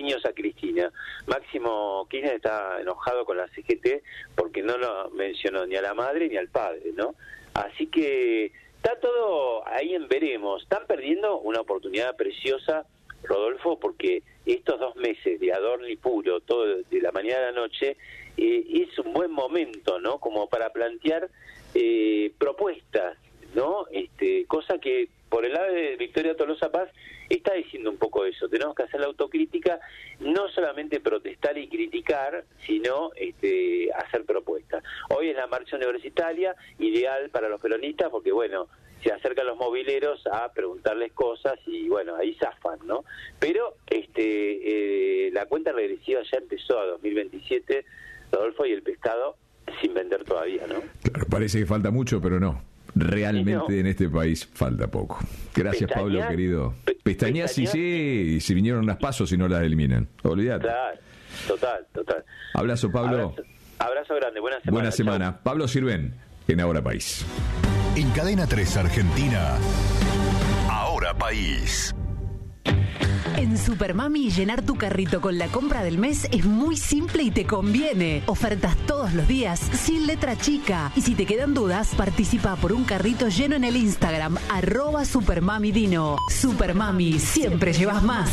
guiños a Cristina. Máximo Kirchner está enojado con la CGT porque no lo mencionó ni a la madre ni al padre, ¿no? Así que está todo ahí en veremos. Están perdiendo una oportunidad preciosa, Rodolfo, porque estos 2 meses de Adorni puro, todo de la mañana a la noche, es un buen momento, ¿no? Como para plantear propuestas, ¿no? Cosa que por el lado de Victoria Tolosa Paz está diciendo un poco eso. Tenemos que hacer la autocrítica, no solamente protestar y criticar, sino hacer propuestas. Hoy es la marcha universitaria, ideal para los peronistas, porque bueno, se acercan los mobileros a preguntarles cosas y bueno, ahí zafan, ¿no? Pero la cuenta regresiva ya empezó a 2027, Rodolfo, y el pescado sin vender todavía, ¿no? Claro, parece que falta mucho, pero no. Realmente no. En este país falta poco. Gracias, Pablo, querido. Pestañas y sí, y si vinieron las pasos y no las eliminan. Olvídate. Claro, total. Abrazo, Pablo. Abrazo grande, buena semana. Buena semana. Chau. Pablo Sirven, en Ahora País. En Cadena 3 Argentina, Ahora País. En Supermami, llenar tu carrito con la compra del mes es muy simple y te conviene. Ofertas todos los días, sin letra chica. Y si te quedan dudas, participa por un carrito lleno en el Instagram, @supermamidino. Supermami, siempre llevas más.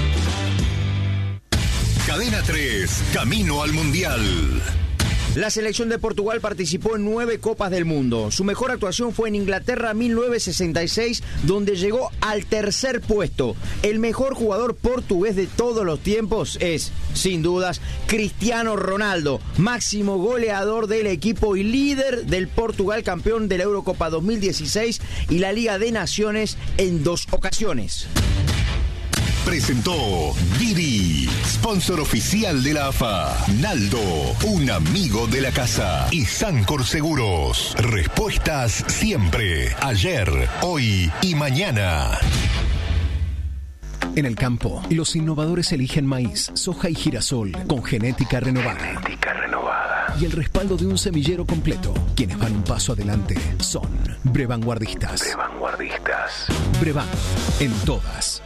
Cadena 3, camino al Mundial. La selección de Portugal participó en 9 Copas del Mundo. Su mejor actuación fue en Inglaterra 1966, donde llegó al 3er puesto. El mejor jugador portugués de todos los tiempos es, sin dudas, Cristiano Ronaldo, máximo goleador del equipo y líder del Portugal, campeón de la Eurocopa 2016 y la Liga de Naciones en 2 ocasiones. Presentó Didi, sponsor oficial de la AFA. Naldo, un amigo de la casa. Y Sancor Seguros. Respuestas siempre, ayer, hoy y mañana. En el campo, los innovadores eligen maíz, soja y girasol con genética renovada. Y el respaldo de un semillero completo. Quienes van un paso adelante son Brevanguardistas. Brevan, en todas.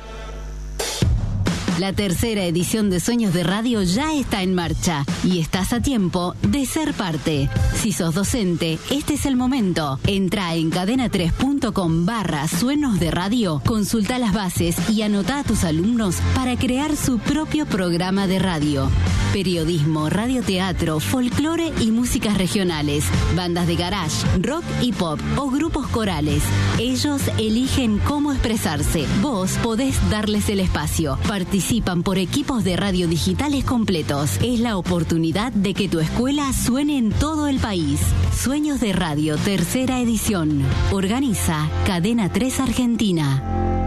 La 3ª edición de Sueños de Radio ya está en marcha y estás a tiempo de ser parte. Si sos docente, este es el momento. Entra en cadena3.com/Sueños de Radio, consulta las bases y anota a tus alumnos para crear su propio programa de radio. Periodismo, radioteatro, folclore y músicas regionales, bandas de garage, rock y pop o grupos corales. Ellos eligen cómo expresarse. Vos podés darles el espacio. Participan por equipos de radio digitales completos. Es la oportunidad de que tu escuela suene en todo el país. Sueños de Radio, 3ª edición. Organiza Cadena 3 Argentina.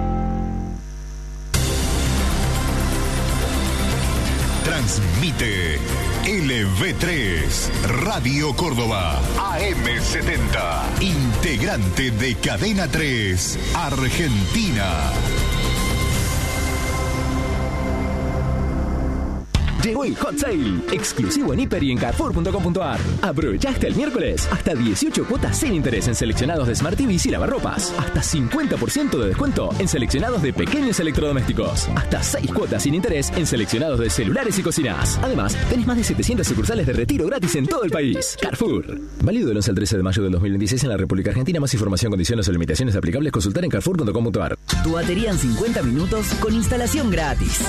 Transmite LV3, Radio Córdoba, AM70, integrante de Cadena 3, Argentina. Llegó el Hot Sale, exclusivo en Hiper y en Carrefour.com.ar. Aprovecha hasta el miércoles, hasta 18 cuotas sin interés en seleccionados de Smart TVs y lavarropas. Hasta 50% de descuento en seleccionados de pequeños electrodomésticos. Hasta 6 cuotas sin interés en seleccionados de celulares y cocinas. Además, tenés más de 700 sucursales de retiro gratis en todo el país. Carrefour. Válido del 11 al 13 de mayo del 2026 en la República Argentina. Más información, condiciones o limitaciones aplicables, consultar en Carrefour.com.ar. Tu batería en 50 minutos con instalación gratis.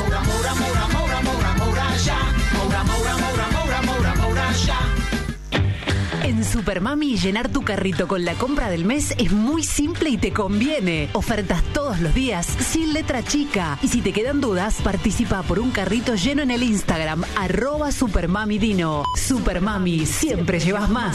En Supermami, llenar tu carrito con la compra del mes es muy simple y te conviene. Ofertas todos los días, sin letra chica. Y si te quedan dudas, participa por un carrito lleno en el Instagram, @supermamidino. Supermami, siempre llevas más.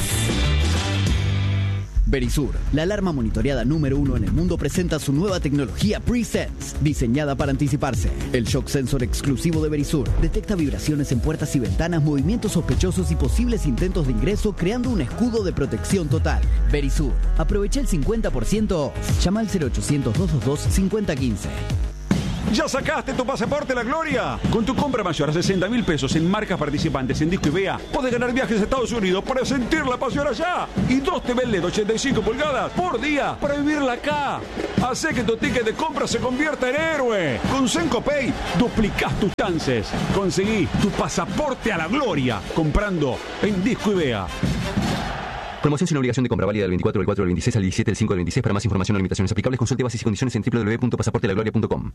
Verisur, la alarma monitoreada número 1 en el mundo, presenta su nueva tecnología Pre-Sense, diseñada para anticiparse. El shock sensor exclusivo de Verisur detecta vibraciones en puertas y ventanas, movimientos sospechosos y posibles intentos de ingreso, creando un escudo de protección total. Verisur, aprovecha el 50% off. Llama al 0800 222 5015. ¿Ya sacaste tu pasaporte a la gloria? Con tu compra mayor a 60.000 pesos en marcas participantes en Disco y Vea, podés ganar viajes a Estados Unidos para sentir la pasión allá. Y 2 TV LED 85 pulgadas por día para vivirla acá. Hacé que tu ticket de compra se convierta en héroe. Con Senco Pay duplicás tus chances. Conseguí tu pasaporte a la gloria comprando en Disco y Vea. Promoción sin obligación de compra, válida del 24 del 4 del 26 al 17 del 5 del 26. Para más información o limitaciones aplicables, consulte bases y condiciones en www.pasaportelagloria.com.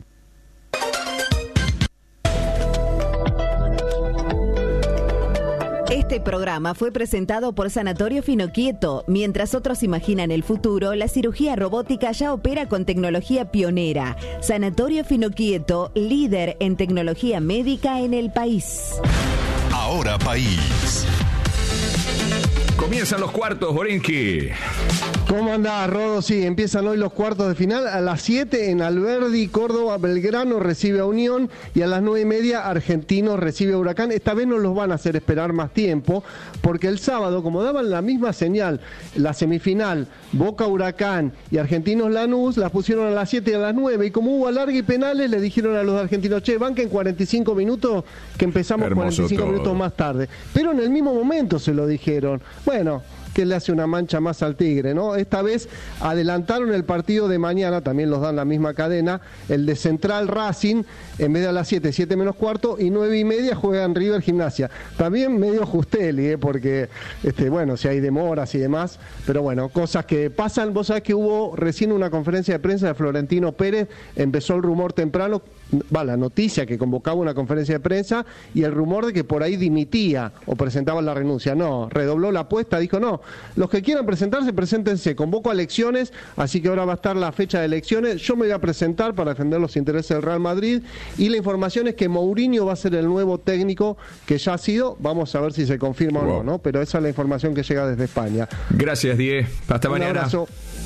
Este programa fue presentado por Sanatorio Finoquieto. Mientras otros imaginan el futuro, la cirugía robótica ya opera con tecnología pionera. Sanatorio Finoquieto, líder en tecnología médica en el país. Ahora País. Comienzan los cuartos, Borinqui. ¿Cómo andás, Rodo? Sí, empiezan hoy los cuartos de final. A las 7 en Alberdi, Córdoba, Belgrano recibe a Unión y a las 9:30 Argentinos recibe a Huracán. Esta vez no los van a hacer esperar más tiempo porque el sábado, como daban la misma señal, la semifinal Boca Huracán y Argentinos Lanús, las pusieron a las 7 y a las 9 y como hubo alargue y penales le dijeron a los argentinos, che, banquen 45 minutos que empezamos 45 minutos más tarde. Pero en el mismo momento se lo dijeron. Bueno, que le hace una mancha más al Tigre, ¿no? Esta vez adelantaron el partido de mañana, también los dan la misma cadena, el de Central Racing, en vez de a las 7 menos cuarto, y 9:30 juegan River Gimnasia. También medio Justelli, porque, bueno, si hay demoras y demás, pero bueno, cosas que pasan. Vos sabés que hubo recién una conferencia de prensa de Florentino Pérez, empezó el rumor temprano, la noticia que convocaba una conferencia de prensa y el rumor de que por ahí dimitía o presentaba la renuncia. No, redobló la apuesta, dijo no, los que quieran presentarse, preséntense, convoco a elecciones, así que ahora va a estar la fecha de elecciones, yo me voy a presentar para defender los intereses del Real Madrid y la información es que Mourinho va a ser el nuevo técnico que ya ha sido, vamos a ver si se confirma o no, ¿no? Pero esa es la información que llega desde España. Gracias, Die. Hasta mañana. Un abrazo.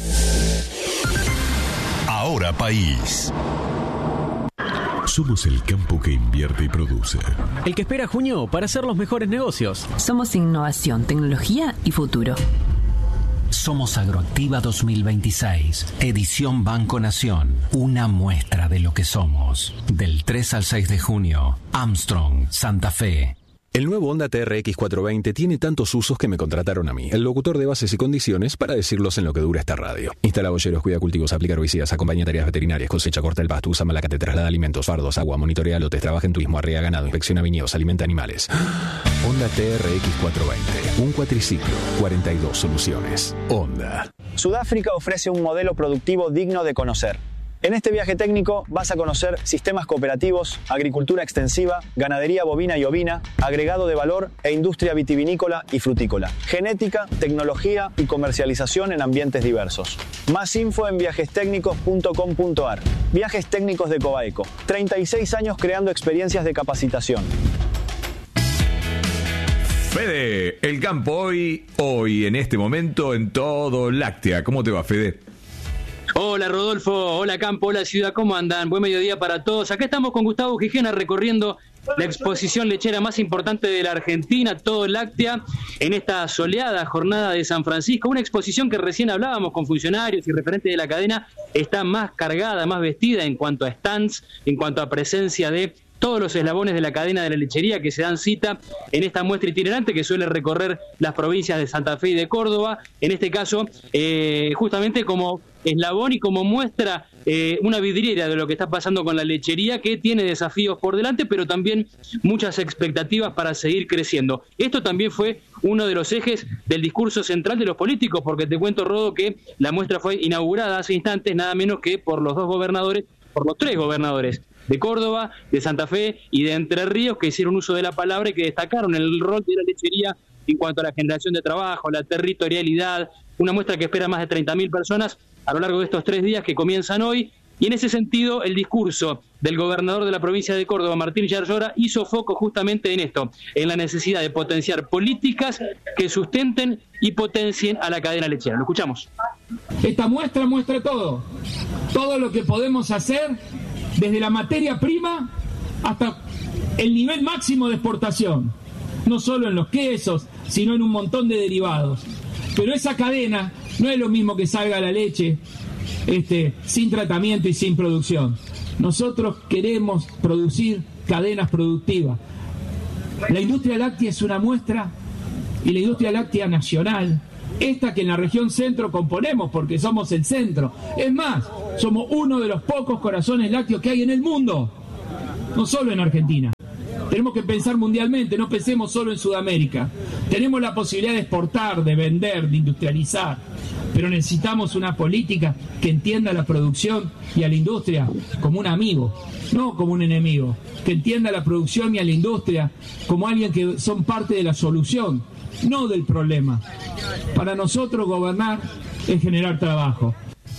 Ahora País. Somos el campo que invierte y produce. El que espera junio para hacer los mejores negocios. Somos innovación, tecnología y futuro. Somos Agroactiva 2026, edición Banco Nación. Una muestra de lo que somos. Del 3 al 6 de junio, Armstrong, Santa Fe. El nuevo Honda TRX 420 tiene tantos usos que me contrataron a mí, el locutor de bases y condiciones, para decirlos en lo que dura esta radio. Instala boyeros, cuida cultivos, aplica herbicidas, acompaña tareas veterinarias, cosecha, corta el pasto, usa malacate, traslada alimentos, fardos, agua, monitorea lotes, trabaja en turismo, arrea ganado, inspecciona viñedos, alimenta animales. Honda TRX 420, un cuatriciclo, 42 soluciones. Honda. Sudáfrica ofrece un modelo productivo digno de conocer. En este viaje técnico vas a conocer sistemas cooperativos, agricultura extensiva, ganadería bovina y ovina, agregado de valor e industria vitivinícola y frutícola, genética, tecnología y comercialización en ambientes diversos. Más info en viajestécnicos.com.ar. Viajes Técnicos de Cobaeco. 36 años creando experiencias de capacitación. Fede, el campo hoy en este momento en todo Láctea. ¿Cómo te va, Fede? Hola Rodolfo, hola Campo, hola Ciudad, ¿cómo andan? Buen mediodía para todos. Acá estamos con Gustavo Gijena recorriendo la exposición lechera más importante de la Argentina, todo Láctea, en esta soleada jornada de San Francisco. Una exposición que recién hablábamos con funcionarios y referentes de la cadena, está más cargada, más vestida en cuanto a stands, en cuanto a presencia de todos los eslabones de la cadena de la lechería que se dan cita en esta muestra itinerante que suele recorrer las provincias de Santa Fe y de Córdoba, en este caso justamente como eslabón y como muestra una vidriera de lo que está pasando con la lechería, que tiene desafíos por delante, pero también muchas expectativas para seguir creciendo. Esto también fue uno de los ejes del discurso central de los políticos, porque te cuento, Rodo, que la muestra fue inaugurada hace instantes nada menos que por los tres gobernadores de Córdoba, de Santa Fe y de Entre Ríos, que hicieron uso de la palabra y que destacaron el rol de la lechería en cuanto a la generación de trabajo, la territorialidad, una muestra que espera más de 30.000 personas a lo largo de estos 3 días que comienzan hoy, y en ese sentido el discurso del gobernador de la provincia de Córdoba, Martín Yarlora, hizo foco justamente en esto, en la necesidad de potenciar políticas que sustenten y potencien a la cadena lechera. Lo escuchamos. Esta muestra muestra todo lo que podemos hacer, desde la materia prima hasta el nivel máximo de exportación, no solo en los quesos, sino en un montón de derivados. Pero esa cadena no es lo mismo que salga la leche sin tratamiento y sin producción. Nosotros queremos producir cadenas productivas. La industria láctea es una muestra, y la industria láctea nacional, esta que en la región centro componemos porque somos el centro. Es más, somos uno de los pocos corazones lácteos que hay en el mundo, no solo en Argentina. Tenemos que pensar mundialmente, no pensemos solo en Sudamérica. Tenemos la posibilidad de exportar, de vender, de industrializar, pero necesitamos una política que entienda a la producción y a la industria como un amigo, no como un enemigo, que entienda a la producción y a la industria como alguien que son parte de la solución, no del problema. Para nosotros gobernar es generar trabajo.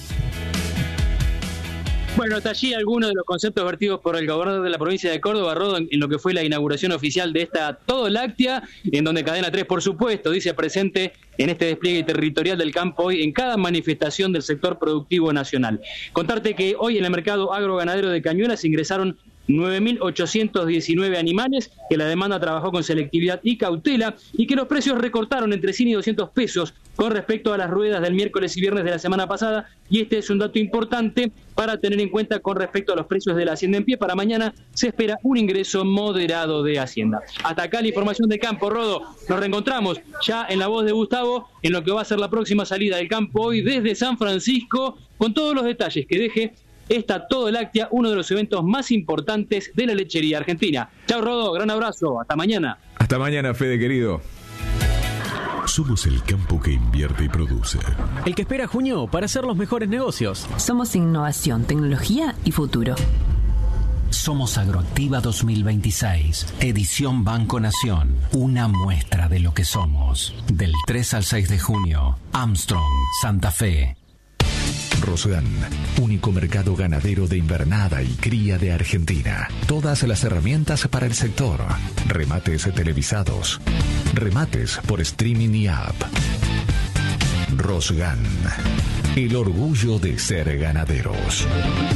Bueno, hasta allí algunos de los conceptos vertidos por el gobernador de la provincia de Córdoba, Rodo, en lo que fue la inauguración oficial de esta Todo Láctea, en donde Cadena 3, por supuesto, dice presente en este despliegue territorial del campo hoy en cada manifestación del sector productivo nacional. Contarte que hoy en el mercado agroganadero de Cañuelas ingresaron 9.819 animales, que la demanda trabajó con selectividad y cautela, y que los precios recortaron entre 100 y 200 pesos con respecto a las ruedas del miércoles y viernes de la semana pasada, y este es un dato importante para tener en cuenta con respecto a los precios de la Hacienda en pie. Para mañana se espera un ingreso moderado de Hacienda. Hasta acá la información de campo, Rodo. Nos reencontramos ya en la voz de Gustavo en lo que va a ser la próxima salida del campo hoy desde San Francisco, con todos los detalles que deje esta Todo Láctea, uno de los eventos más importantes de la lechería argentina. Chao, Rodo, gran abrazo, hasta mañana. Hasta mañana, Fede, querido. Somos el campo que invierte y produce. El que espera junio para hacer los mejores negocios. Somos innovación, tecnología y futuro. Somos Agroactiva 2026, edición Banco Nación. Una muestra de lo que somos. Del 3 al 6 de junio, Armstrong, Santa Fe. Rosgan, único mercado ganadero de invernada y cría de Argentina. Todas las herramientas para el sector. Remates televisados. Remates por streaming y app. Rosgan, el orgullo de ser ganaderos.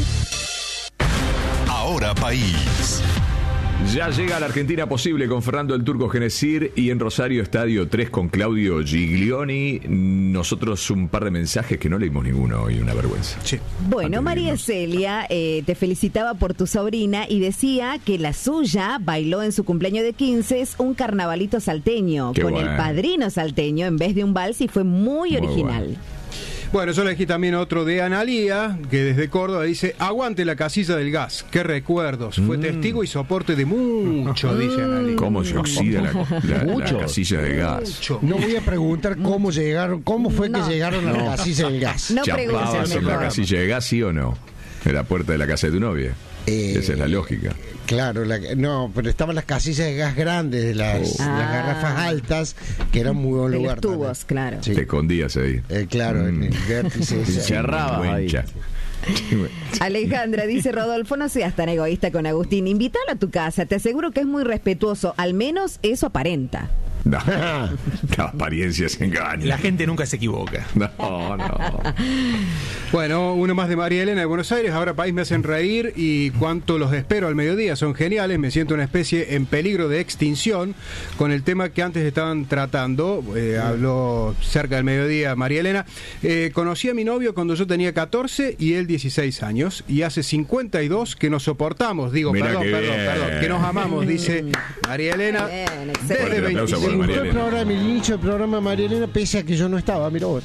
Ahora País. Ya llega a la Argentina Posible con Fernando el Turco Genesir y en Rosario Estadio 3 con Claudio Giglioni. Nosotros un par de mensajes que no leímos ninguno hoy, una vergüenza. Sí. Bueno, María Celia te felicitaba por tu sobrina y decía que la suya bailó en su cumpleaños de 15 un carnavalito salteño. Qué con bueno. El padrino salteño en vez de un vals y fue muy original. Bueno. Bueno, yo elegí también otro de Analía, que desde Córdoba dice: aguante la casilla del gas, qué recuerdos. Fue testigo y soporte de mucho, dice Analía. ¿Cómo se oxida la casilla de gas? Mucho. No voy a preguntar cómo llegaron, cómo fue que llegaron a la casilla del gas. No ¿Chapabas en la casilla de gas, sí o no? En la puerta de la casa de tu novia. Esa es la lógica. Claro, no, pero estaban las casillas de gas grandes, las garrafas altas, que eran muy buen lugar. Los tubos, claro. Sí. Te escondías ahí. Claro, en el vértice. Cerraba ahí. Alejandra dice: Rodolfo, no seas tan egoísta con Agustín, invítalo a tu casa, te aseguro que es muy respetuoso, al menos eso aparenta. No, la apariencia se engaña. La gente nunca se equivoca. No. Bueno, uno más de María Elena de Buenos Aires. Ahora País me hacen reír y cuánto los espero al mediodía. Son geniales, me siento una especie en peligro de extinción con el tema que antes estaban tratando. Habló cerca del mediodía María Elena. Conocí a mi novio cuando yo tenía 14 y él 16 años. Y hace 52 que nos soportamos. Digo, perdón, que nos amamos, dice María Elena. Bien, desde 25. Fue el inicio del programa María Elena, pese a que yo no estaba, mira vos.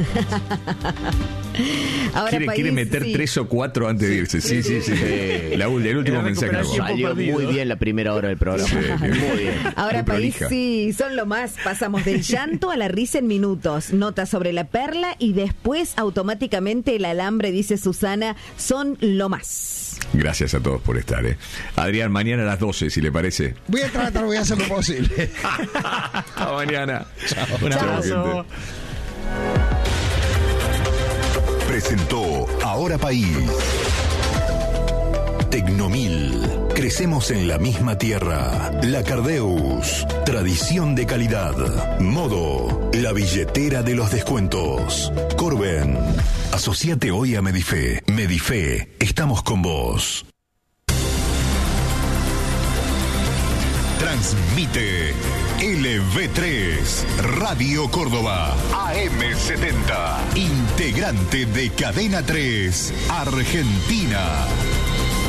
Ahora quiere meter 3 o 4 antes de irse. Sí. El último mensaje. Salió muy bien la primera hora del programa. Muy bien. Ahora País, sí, son lo más. Pasamos del llanto a la risa en minutos. Nota sobre la perla y después automáticamente el alambre, dice Susana, son lo más. Gracias a todos por estar. Adrián, mañana a las 12, si le parece. Voy a tratar, voy a hacer lo posible. Hasta mañana. Chao. Un abrazo. Presentó Ahora País. Tecnomil. Crecemos en la misma tierra. La Cardeus. Tradición de calidad. Modo. La billetera de los descuentos. Corben. Asociate hoy a Medife. Medife. Estamos con vos. Transmite LV3 Radio Córdoba AM70, integrante de Cadena 3 Argentina.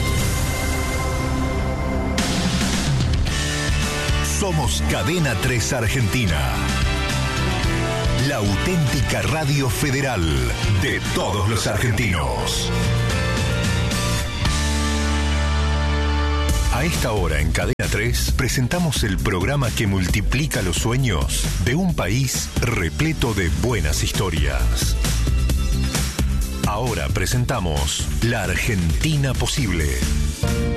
Somos Cadena 3 Argentina. La auténtica radio federal de todos los argentinos. A esta hora en Cadena 3 presentamos el programa que multiplica los sueños de un país repleto de buenas historias. Ahora presentamos La Argentina Posible.